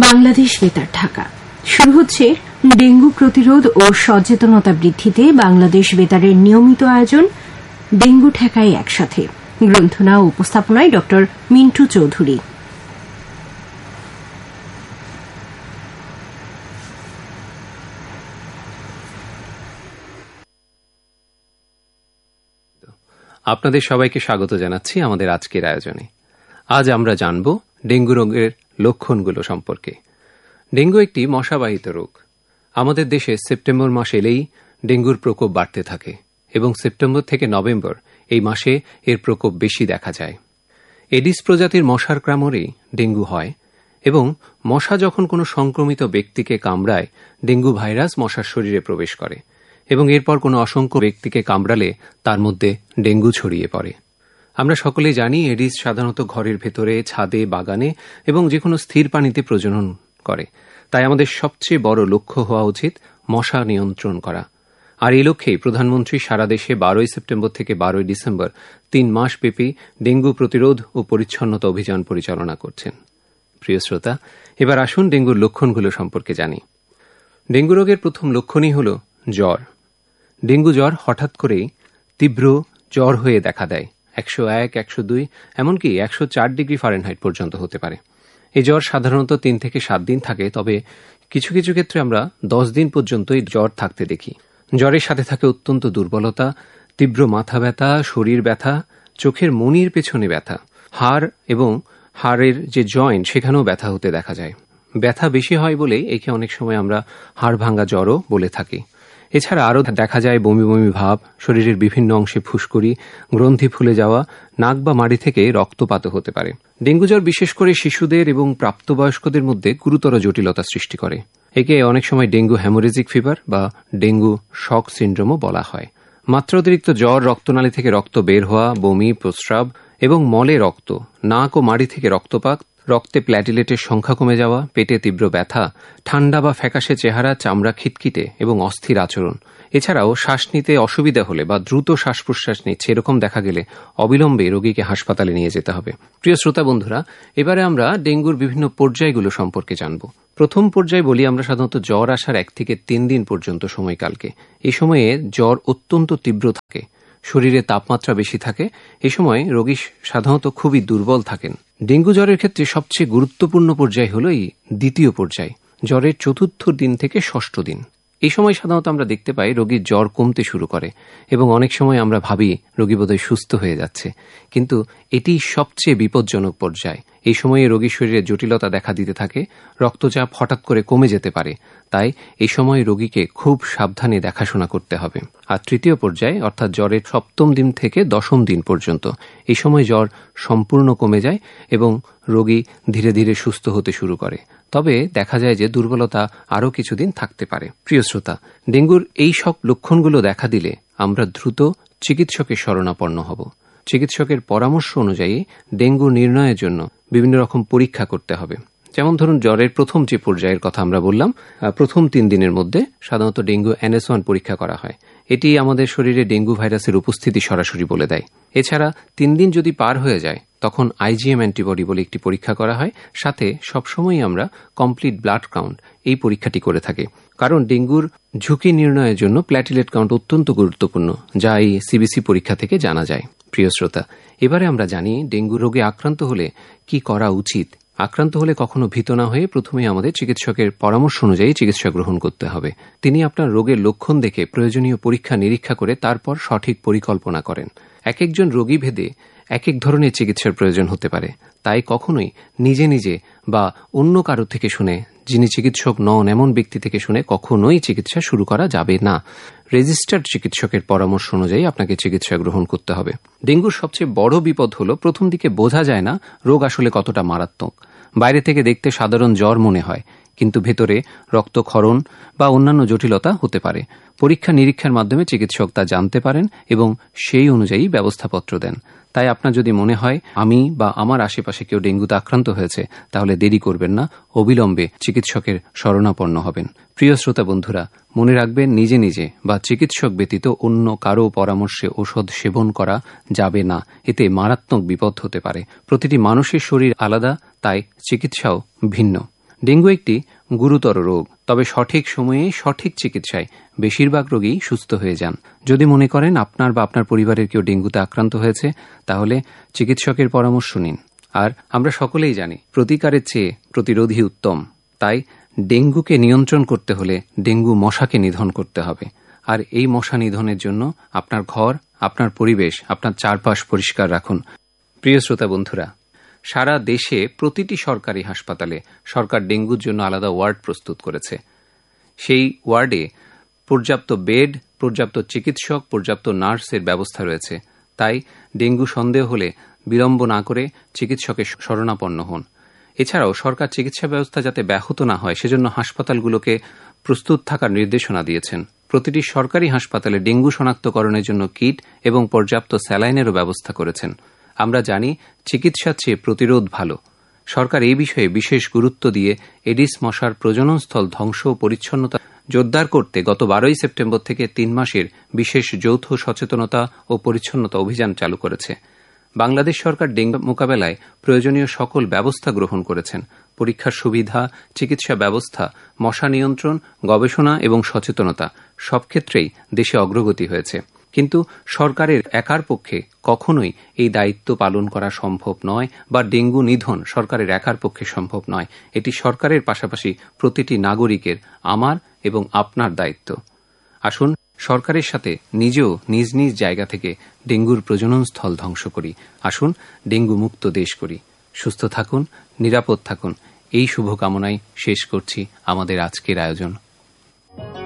বাংলাদেশ বেতার ঢাকা শুরু হচ্ছে ডেঙ্গু প্রতিরোধ ও সচেতনতা বৃদ্ধিতে বাংলাদেশ বেতারের নিয়মিত আয়োজন ডেঙ্গু ঠেকাই একসাথে। গ্রন্থনা ও উপস্থাপনায় ড মিন্টু চৌধুরী। আপনাদের সবাইকে স্বাগত জানাচ্ছি আমাদের আজকের আয়োজনে। আজ আমরা জানব ডেঙ্গু রোগের লক্ষণগুলো সম্পর্কে। ডেঙ্গু একটি মশাবাহিত রোগ। আমাদের দেশে সেপ্টেম্বর মাস এলেই ডেঙ্গুর প্রকোপ বাড়তে থাকে এবং সেপ্টেম্বর থেকে নভেম্বর এই মাসে এর প্রকোপ বেশি দেখা যায়। এডিস প্রজাতির মশার কামড়েই ডেঙ্গু হয় এবং মশা যখন কোনো সংক্রমিত ব্যক্তিকে কামড়ায় ডেঙ্গু ভাইরাস মশার শরীরে প্রবেশ করে এবং এরপর কোনো অসংখ্য ব্যক্তিকে কামড়ালে তার মধ্যে ডেঙ্গু ছড়িয়ে পড়ে। আমরা সকলে জানি এডিস সাধারণত ঘরের ভেতরে, ছাদে, বাগানে এবং যে কোনো স্থির পানিতে প্রজনন করে। তাই আমাদের সবচেয়ে বড় লক্ষ্য হওয়া উচিত মশা নিয়ন্ত্রণ করা। আর এই লক্ষ্যেই প্রধানমন্ত্রী সারা দেশে 12 সেপ্টেম্বর থেকে 12 ডিসেম্বর 3 মাস ব্যাপী ডেঙ্গু প্রতিরোধ ও পরিচ্ছন্নতা অভিযান পরিচালনা করছেন। প্রিয় শ্রোতা, এবার আসুন ডেঙ্গুর লক্ষণগুলো সম্পর্কে জানি। ডেঙ্গু রোগের প্রথম লক্ষণই হল জ্বর। ডেঙ্গু জ্বর হঠাৎ করেই তীব্র জ্বর হয়ে দেখা দেয়। 101, 102 এমনকি 104 ডিগ্রি ফারেনহাইট পর্যন্ত হতে পারে। এই জ্বর সাধারণত 3 থেকে 7 দিন থাকে, তবে কিছু কিছু ক্ষেত্রে আমরা 10 দিন পর্যন্ত এই জ্বর থাকতে দেখি। জ্বরের সাথে থাকে অত্যন্ত দুর্বলতা, তীব্র মাথা ব্যথা, শরীর ব্যথা, চোখের মণির পেছনে ব্যথা, হাড় এবং হাড়ের যে জয়েন্ট সেখানেও ব্যথা হতে দেখা যায়। ব্যথা বেশি হয় বলেই একে অনেক সময় আমরা হাড় ভাঙা জ্বরও বলে থাকি। এছাড়া আরও দেখা যায় বমি বমি ভাব, শরীরের বিভিন্ন অংশে ফুসকুড়ি, গ্রন্থি ফুলে যাওয়া, নাক বা মাড়ি থেকে রক্তপাতও হতে পারে। ডেঙ্গু জ্বর বিশেষ করে শিশুদের এবং প্রাপ্তবয়স্কদের মধ্যে গুরুতর জটিলতা সৃষ্টি করে। একে অনেক সময় ডেঙ্গু হ্যামোরেজিক ফিভার বা ডেঙ্গু শক সিন্ড্রোমও বলা হয়। মাত্রাতিরিক্ত জ্বর, রক্তনালী থেকে রক্ত বের হওয়া, বমি, প্রস্রাব এবং মলে রক্ত, নাক ও মাড়ি থেকে রক্তপাত, রক্তে প্ল্যাটিলেটের সংখ্যা কমে যাওয়া, পেটে তীব্র ব্যথা, ঠান্ডা বা ফ্যাকাশে চেহারা, চামড়া খিটখিটে এবং অস্থির আচরণ। এছাড়াও শ্বাস নিতে অসুবিধা হলে বা দ্রুত শ্বাস প্রশ্বাস নিচ্ছে এরকম দেখা গেলে অবিলম্বে রোগীকে হাসপাতালে নিয়ে যেতে হবে। প্রিয় শ্রোতা বন্ধুরা, এবারে আমরা ডেঙ্গুর বিভিন্ন পর্যায়গুলো সম্পর্কে জানব। প্রথম পর্যায়ে বলি আমরা সাধারণত জ্বর আসার 1 থেকে 3 দিন পর্যন্ত সময়কালকে। এই সময়ে জ্বর অত্যন্ত তীব্র থাকে, শরীরে তাপমাত্রা বেশি থাকে। এই সময় রোগী সাধারণত খুবই দুর্বল থাকেন। ডেঙ্গু জ্বরের ক্ষেত্রে সবচেয়ে গুরুত্বপূর্ণ পর্যায় হল এই দ্বিতীয় পর্যায়, জ্বরের 4র্থ দিন থেকে 6ষ্ঠ দিন। এই সময় সাধারণত আমরা দেখতে পাই রোগীর জ্বর কমতে শুরু করে এবং অনেক সময় আমরা ভাবি রোগী বোধহয় সুস্থ হয়ে যাচ্ছে, কিন্তু এটি সবচেয়ে বিপজ্জনক পর্যায়। এই সময়ে রোগীর শরীরে জটিলতা দেখা দিতে থাকে, রক্তচাপ হঠাৎ করে কমে যেতে পারে। তাই এই সময় রোগীকে খুব সাবধানে দেখাশোনা করতে হবে। আর তৃতীয় পর্যায়ে অর্থাৎ জ্বরের 7ম দিন থেকে 10ম দিন পর্যন্ত এই সময় জ্বর সম্পূর্ণ কমে যায় এবং রোগী ধীরে ধীরে সুস্থ হতে শুরু করে। তবে দেখা যায় যে দুর্বলতা আরও কিছুদিন থাকতে পারে। প্রিয় শ্রোতা, ডেঙ্গুর এই সব লক্ষণগুলো দেখা দিলে আমরা দ্রুত চিকিৎসকের শরণাপন্ন হব। চিকিৎসকের পরামর্শ অনুযায়ী ডেঙ্গু নির্ণয়ের জন্য বিভিন্ন রকম পরীক্ষা করতে হবে। যেমন ধরুন, জ্বরের প্রথম যে পর্যায়ের কথা আমরা বললাম, প্রথম 3 দিনের মধ্যে সাধারণত ডেঙ্গু NS1 পরীক্ষা করা হয়। এটি আমাদের শরীরে ডেঙ্গু ভাইরাসের উপস্থিতি সরাসরি বলে দেয়। এছাড়া 3 দিন যদি পার হয়ে যায় তখন IgM অ্যান্টিবডি বলে একটি পরীক্ষা করা হয়। সাথে সবসময় আমরা কমপ্লিট ব্লাড কাউন্ট এই পরীক্ষাটি করে থাকি, কারণ ডেঙ্গুর ঝুঁকি নির্ণয়ের জন্য প্ল্যাটিলেট কাউন্ট অত্যন্ত গুরুত্বপূর্ণ, যা এই CBC পরীক্ষা থেকে জানা যায়। প্রিয় শ্রোতা, এবারে আমরা জানি ডেঙ্গু রোগে আক্রান্ত হলে কি করা উচিত। আক্রান্ত হলে কখনো ভীত না হয়ে প্রথমে আমাদের চিকিৎসকের পরামর্শ অনুযায়ী চিকিৎসা গ্রহণ করতে হবে। তিনি আপনার রোগের লক্ষণ দেখে প্রয়োজনীয় পরীক্ষা নিরীক্ষা করে তারপর সঠিক পরিকল্পনা করেন। এক একজন রোগী ভেদে এক এক ধরনের চিকিৎসার প্রয়োজন হতে পারে। তাই কখনোই নিজে নিজে বা অন্য কারো থেকে শুনে, যিনি চিকিৎসক নন এমন ব্যক্তি থেকে শুনে কখনোই চিকিৎসা শুরু করা যাবে না। রেজিস্টার্ড চিকিৎসকের পরামর্শ অনুযায়ী আপনাকে চিকিৎসা গ্রহণ করতে হবে। ডেঙ্গুর সবচেয়ে বড় বিপদ হল প্রথম দিকে বোঝা যায় না রোগ আসলে কতটা মারাত্মক। বাইরে থেকে দেখতে সাধারণ জ্বর মনে হয়, কিন্তু ভেতরে রক্তক্ষরণ বা অন্যান্য জটিলতা হতে পারে। পরীক্ষা নিরীক্ষার মাধ্যমে চিকিৎসক তা জানতে পারেন এবং সেই অনুযায়ী ব্যবস্থাপত্র দেন। তাই আপনার যদি মনে হয় আমি বা আমার আশেপাশে কেউ ডেঙ্গুতে আক্রান্ত হয়েছে, তাহলে দেরি করবেন না, অবিলম্বে চিকিৎসকের শরণাপন্ন হবেন। প্রিয় শ্রোতা বন্ধুরা, মনে রাখবেন নিজে নিজে বা চিকিৎসক ব্যতীত অন্য কারো পরামর্শে ঔষধ সেবন করা যাবে না। এতে মারাত্মক বিপদ হতে পারে। প্রতিটি মানুষের শরীর আলাদা, তাই চিকিৎসাও ভিন্ন। ডেঙ্গু একটি গুরুতর রোগ, তবে সঠিক সময়ে সঠিক চিকিৎসায় বেশিরভাগ রোগী সুস্থ হয়ে যান। যদি মনে করেন আপনার বা আপনার পরিবারের কেউ ডেঙ্গুতে আক্রান্ত হয়েছে, তাহলে চিকিৎসকের পরামর্শ নিন। আর আমরা সকলেই জানি, প্রতিকারের চেয়ে প্রতিরোধই উত্তম। তাই ডেঙ্গুকে নিয়ন্ত্রণ করতে হলে ডেঙ্গু মশাকে নিধন করতে হবে। আর এই মশা নিধনের জন্য আপনার ঘর, আপনার পরিবেশ, আপনার চারপাশ পরিষ্কার রাখুন। প্রিয় শ্রোতা বন্ধুরা, সারা দেশে প্রতিটি সরকারি হাসপাতালে সরকার ডেঙ্গুর জন্য আলাদা ওয়ার্ড প্রস্তুত করেছে। সেই ওয়ার্ডে পর্যাপ্ত বেড, পর্যাপ্ত চিকিৎসক, পর্যাপ্ত নার্সের ব্যবস্থা রয়েছে। তাই ডেঙ্গু সন্দেহ হলে বিলম্ব না করে চিকিৎসকের শরণাপন্ন হন। এছাড়াও সরকার চিকিৎসা ব্যবস্থা যাতে ব্যাহত না হয়, সেজন্য হাসপাতালগুলোকে প্রস্তুত থাকার নির্দেশনা দিয়েছেন। প্রতিটি সরকারি হাসপাতালে ডেঙ্গু শনাক্তকরণের জন্য কিট এবং পর্যাপ্ত স্যালাইনেরও ব্যবস্থা করেছেন। আমরা জানি, চিকিৎসার চেয়ে প্রতিরোধ ভালো। সরকার এই বিষয়ে বিশেষ গুরুত্ব দিয়ে এডিস মশার প্রজননস্থল ধ্বংস ও পরিচ্ছন্নতা জোরদার করতে গত 12 সেপ্টেম্বর থেকে 3 মাসের বিশেষ যৌথ সচেতনতা ও পরিচ্ছন্নতা অভিযান চালু করেছে। বাংলাদেশ সরকার ডেঙ্গু মোকাবেলায় প্রয়োজনীয় সকল ব্যবস্থা গ্রহণ করেছেন। পরীক্ষার সুবিধা, চিকিৎসা ব্যবস্থা, মশা নিয়ন্ত্রণ, গবেষণা এবং সচেতনতা সব ক্ষেত্রেই দেশে অগ্রগতি হয়েছে। কিন্তু সরকারের একার পক্ষে কখনোই এই দায়িত্ব পালন করা সম্ভব নয়, বা ডেঙ্গু নিধন সরকারের একার পক্ষে সম্ভব নয়। এটি সরকারের পাশাপাশি প্রতিটি নাগরিকের, আমার এবং আপনার দায়িত্ব। আসুন সরকারের সাথে নিজেও নিজ নিজ জায়গা থেকে ডেঙ্গুর প্রজনন স্থল ধ্বংস করি। আসুন ডেঙ্গু মুক্ত দেশ করি। সুস্থ থাকুন, নিরাপদ থাকুন, এই শুভকামনায় শেষ করছি আমাদের আজকের আয়োজন।